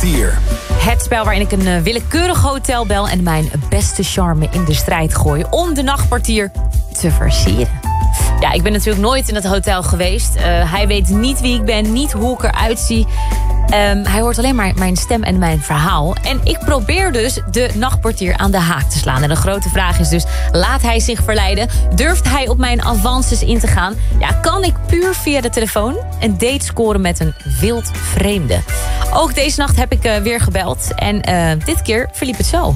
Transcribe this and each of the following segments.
Nachtportier. Het spel waarin ik een willekeurig hotel bel en mijn beste charme in de strijd gooi om de nachtportier te versieren. Ja, ik ben natuurlijk nooit in het hotel geweest. Hij weet niet wie ik ben, niet hoe ik eruit zie. Hij hoort alleen maar mijn stem en mijn verhaal. En ik probeer dus de nachtportier aan de haak te slaan. En de grote vraag is dus, laat hij zich verleiden? Durft hij op mijn avances in te gaan? Ja, kan ik puur via de telefoon een date scoren met een wild vreemde? Ook deze nacht heb ik weer gebeld. En dit keer verliep het zo.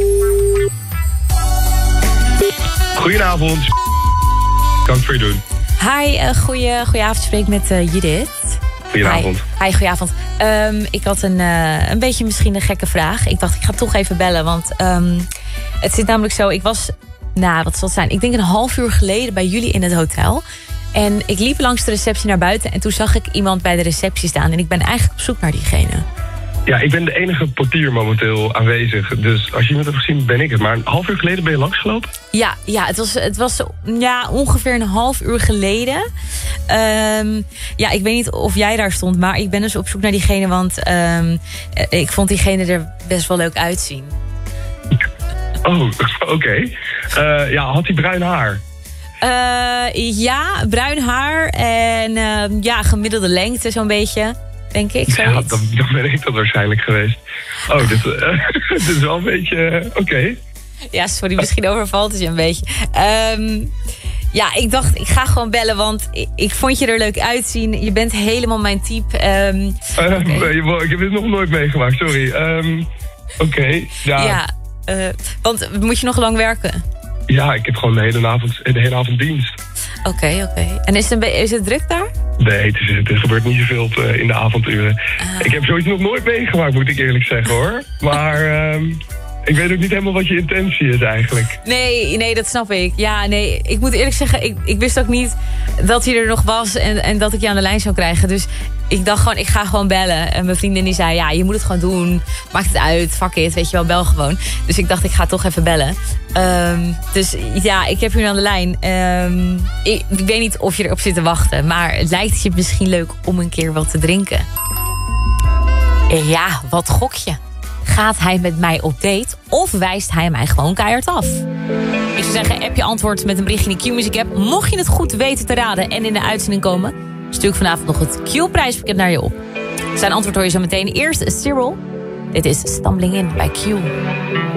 Goedenavond. Kan ik voor je doen? Hi, goedenavond. Spreek met Judith. Goedenavond. Hi, goedenavond. Ik had een beetje misschien een gekke vraag. Ik dacht, ik ga toch even bellen. Want het zit namelijk zo. Ik was, wat zal het zijn? Ik denk een half uur geleden bij jullie in het hotel. En ik liep langs de receptie naar buiten. En toen zag ik iemand bij de receptie staan. En ik ben eigenlijk op zoek naar diegene. Ja, ik ben de enige portier momenteel aanwezig. Dus als je iemand hebt gezien, ben ik het. Maar een half uur geleden ben je langsgelopen? Ja, het was ongeveer een half uur geleden. Ik weet niet of jij daar stond, maar ik ben dus op zoek naar diegene. Want ik vond diegene er best wel leuk uitzien. Oh, oké. Had hij bruin haar? Ja, bruin haar en gemiddelde lengte zo'n beetje. Denk ik, zoiets. Ja, dan ben ik dat waarschijnlijk geweest. Oh, dit is wel een beetje... Oké. Ja, sorry, misschien overvalt het je een beetje. Ik dacht, ik ga gewoon bellen, want ik vond je er leuk uitzien. Je bent helemaal mijn type. Ik heb dit nog nooit meegemaakt, sorry. Oké. Want moet je nog lang werken? Ja, ik heb gewoon de hele avond dienst. Oké. En is het druk daar? Nee, er gebeurt niet zoveel in de avonduren. Ik heb zoiets nog nooit meegemaakt, moet ik eerlijk zeggen, hoor. Maar ik weet ook niet helemaal wat je intentie is eigenlijk. Nee, dat snap ik. Ja, nee, ik moet eerlijk zeggen, ik wist ook niet dat hij er nog was en dat ik je aan de lijn zou krijgen. Dus ik dacht gewoon, ik ga gewoon bellen. En mijn vriendin die zei, ja, je moet het gewoon doen. Maakt het uit, fuck it, weet je wel, bel gewoon. Dus ik dacht, ik ga toch even bellen. Ik heb u aan de lijn. Ik weet niet of je erop zit te wachten. Maar het lijkt je misschien leuk om een keer wat te drinken. Ja, wat gok je? Gaat hij met mij op date of wijst hij mij gewoon keihard af? Ik zou zeggen, app je antwoord met een berichtje in de Q-Music app. Mocht je het goed weten te raden en in de uitzending komen, stuur ik vanavond nog het Q-prijspakket naar je op. Zijn antwoord hoor je zo meteen. Eerst Cyril. Dit is Stumbling In bij Q.